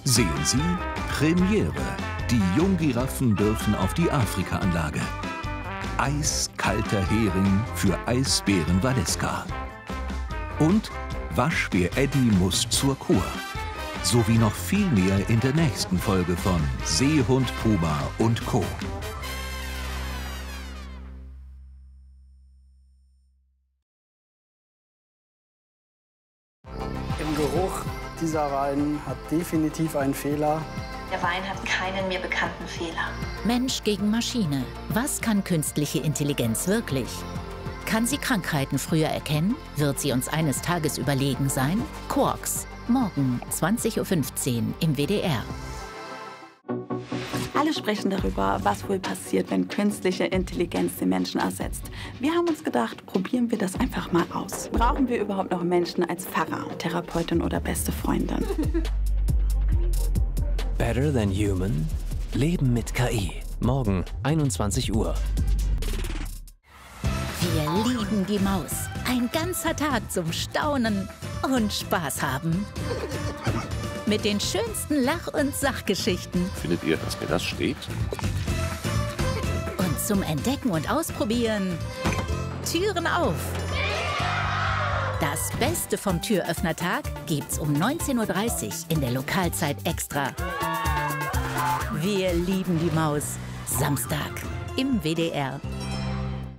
Sehen Sie Premiere. Die Junggiraffen dürfen auf die Afrika-Anlage. Eiskalter Hering für Eisbären Valeska. Und Waschbär Eddie muss zur Kur. Sowie noch viel mehr in der nächsten Folge von Seehund Puma und Co. Im Geruch dieser Wein hat definitiv einen Fehler. Der Wein hat keinen mir bekannten Fehler. Mensch gegen Maschine. Was kann künstliche Intelligenz wirklich? Kann sie Krankheiten früher erkennen? Wird sie uns eines Tages überlegen sein? Quarks. Morgen 20:15 Uhr im WDR. Alle sprechen darüber, was wohl passiert, wenn künstliche Intelligenz den Menschen ersetzt. Wir haben uns gedacht, probieren wir das einfach mal aus. Brauchen wir überhaupt noch Menschen als Pfarrer, Therapeutin oder beste Freundin? Better than human? Leben mit KI. Morgen 21 Uhr. Wir lieben die Maus. Ein ganzer Tag zum Staunen und Spaß haben. Mit den schönsten Lach- und Sachgeschichten. Findet ihr, dass mir das steht? Und zum Entdecken und Ausprobieren. Türen auf. Das Beste vom Türöffnertag gibt's um 19:30 Uhr in der Lokalzeit Extra. Wir lieben die Maus. Samstag im WDR.